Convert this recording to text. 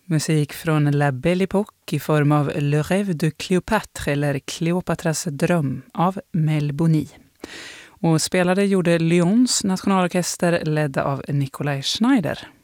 Musik från La Belle Époque i form av Le Rêve de Cléopâtre eller Kleopatras dröm av Mel Boni. Och spelade gjorde Lyons nationalorkester ledda av Nikolaj Schneider.